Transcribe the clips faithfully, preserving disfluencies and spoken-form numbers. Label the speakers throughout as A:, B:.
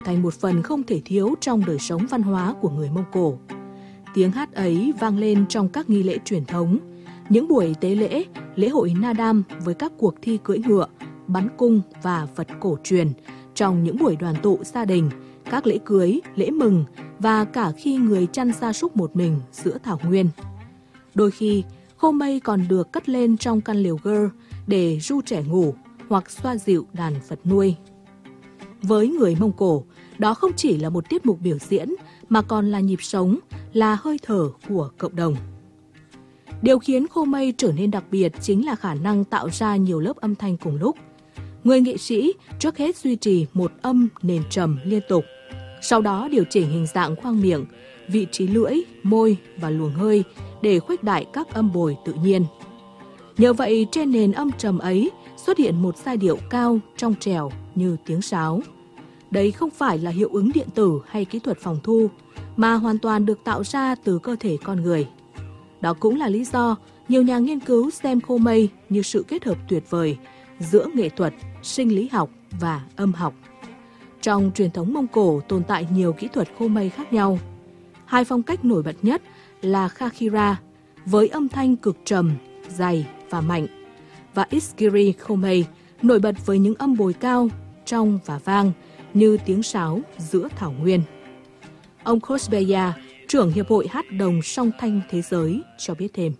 A: thành một phần không thể thiếu trong đời sống văn hóa của người Mông Cổ. Tiếng hát ấy vang lên trong các nghi lễ truyền thống, những buổi tế lễ, lễ hội Na Đam với các cuộc thi cưỡi ngựa, bắn cung và vật cổ truyền, trong những buổi đoàn tụ gia đình, các lễ cưới, lễ mừng và cả khi người chăn gia súc một mình giữa thảo nguyên. Đôi khi, khô mây còn được cất lên trong căn lều gơ để ru trẻ ngủ hoặc xoa dịu đàn vật nuôi. Với người Mông Cổ, đó không chỉ là một tiết mục biểu diễn mà còn là nhịp sống, là hơi thở của cộng đồng. Điều khiến khô mây trở nên đặc biệt chính là khả năng tạo ra nhiều lớp âm thanh cùng lúc. Người nghệ sĩ trước hết duy trì một âm nền trầm liên tục, sau đó điều chỉnh hình dạng khoang miệng, vị trí lưỡi, môi và luồng hơi để khuếch đại các âm bồi tự nhiên. Nhờ vậy, trên nền âm trầm ấy xuất hiện một giai điệu cao, trong trẻo như tiếng sáo. Đấy không phải là hiệu ứng điện tử hay kỹ thuật phòng thu, mà hoàn toàn được tạo ra từ cơ thể con người. Đó cũng là lý do nhiều nhà nghiên cứu xem khô mây như sự kết hợp tuyệt vời giữa nghệ thuật, sinh lý học và âm học. Trong truyền thống Mông Cổ tồn tại nhiều kỹ thuật khô mây khác nhau. Hai phong cách nổi bật nhất là Khakira với âm thanh cực trầm, dày và mạnh, và Iskiri khô mây nổi bật với những âm bồi cao, trong và vang như tiếng sáo giữa thảo nguyên. Ông Kosbeya, trưởng Hiệp hội Hát đồng song thanh thế giới, cho biết thêm.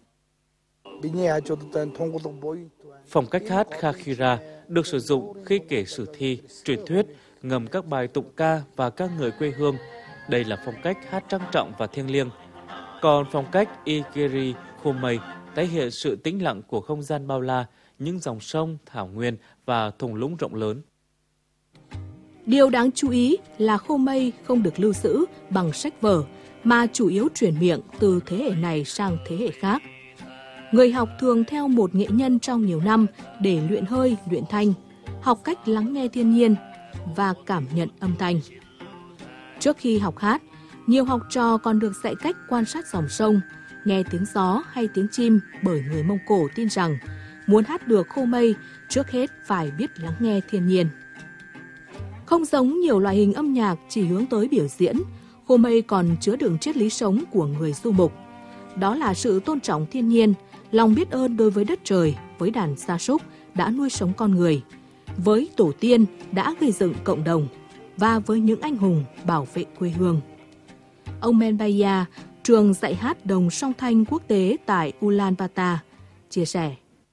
B: Phong cách hát Khakira được sử dụng khi kể sử thi, truyền thuyết, ngầm các bài tụng ca và ca ngợi quê hương. Đây là phong cách hát trang trọng và thiêng liêng. Còn phong cách Ikeri khô mây tái hiện sự tĩnh lặng của không gian bao la, những dòng sông, thảo nguyên và thung lũng rộng lớn.
A: Điều đáng chú ý là khô mây không được lưu giữ bằng sách vở, mà chủ yếu truyền miệng từ thế hệ này sang thế hệ khác. Người học thường theo một nghệ nhân trong nhiều năm để luyện hơi, luyện thanh, học cách lắng nghe thiên nhiên và cảm nhận âm thanh. Trước khi học hát, nhiều học trò còn được dạy cách quan sát dòng sông, nghe tiếng gió hay tiếng chim, bởi người Mông Cổ tin rằng muốn hát được khô mây, trước hết phải biết lắng nghe thiên nhiên. Không giống nhiều loại hình âm nhạc chỉ hướng tới biểu diễn, khô mây còn chứa đựng triết lý sống của người du mục. Đó là sự tôn trọng thiên nhiên, lòng biết ơn đối với đất trời, với đàn gia súc đã nuôi sống con người, với tổ tiên đã gây dựng cộng đồng và với những anh hùng bảo vệ quê hương. Ông Menbaya, trường dạy hát đồng song thanh quốc tế tại Ulaanbaatar, chia sẻ.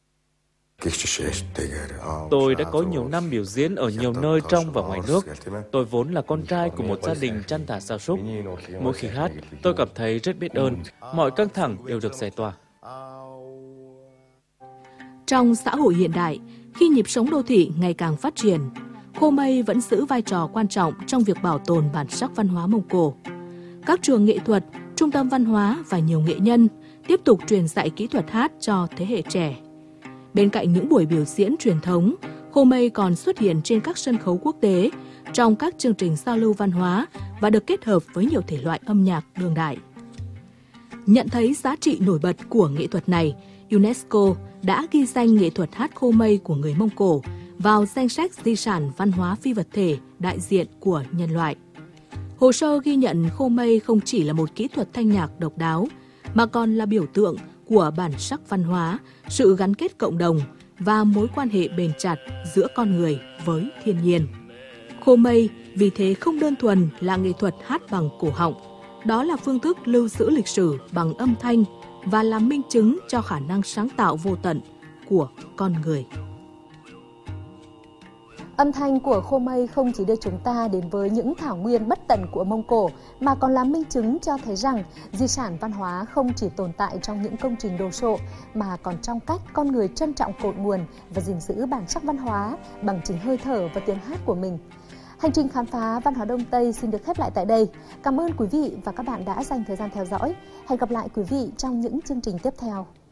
B: Tôi đã có nhiều năm biểu diễn ở nhiều nơi trong và ngoài nước. Tôi vốn là con trai của một gia đình chăn thả gia súc. Mỗi khi hát, tôi cảm thấy rất biết ơn. Mọi căng thẳng đều được giải tỏa.
A: Trong xã hội hiện đại, khi nhịp sống đô thị ngày càng phát triển, khô mây vẫn giữ vai trò quan trọng trong việc bảo tồn bản sắc văn hóa Mông Cổ. Các trường nghệ thuật, trung tâm văn hóa và nhiều nghệ nhân tiếp tục truyền dạy kỹ thuật hát cho thế hệ trẻ. Bên cạnh những buổi biểu diễn truyền thống, khô mây còn xuất hiện trên các sân khấu quốc tế, trong các chương trình giao lưu văn hóa và được kết hợp với nhiều thể loại âm nhạc đương đại. Nhận thấy giá trị nổi bật của nghệ thuật này, UNESCO đã ghi danh nghệ thuật hát khô mây của người Mông Cổ vào danh sách di sản văn hóa phi vật thể đại diện của nhân loại. Hồ sơ ghi nhận khô mây không chỉ là một kỹ thuật thanh nhạc độc đáo, mà còn là biểu tượng của bản sắc văn hóa, sự gắn kết cộng đồng và mối quan hệ bền chặt giữa con người với thiên nhiên. Khô mây vì thế không đơn thuần là nghệ thuật hát bằng cổ họng, đó là phương thức lưu giữ lịch sử bằng âm thanh và là minh chứng cho khả năng sáng tạo vô tận của con người.
C: Âm thanh của khô mây không chỉ đưa chúng ta đến với những thảo nguyên bất tận của Mông Cổ, mà còn là minh chứng cho thấy rằng di sản văn hóa không chỉ tồn tại trong những công trình đồ sộ, mà còn trong cách con người trân trọng cội nguồn và gìn giữ bản sắc văn hóa bằng chính hơi thở và tiếng hát của mình. Hành trình khám phá văn hóa Đông Tây xin được khép lại tại đây. Cảm ơn quý vị và các bạn đã dành thời gian theo dõi. Hẹn gặp lại quý vị trong những chương trình tiếp theo.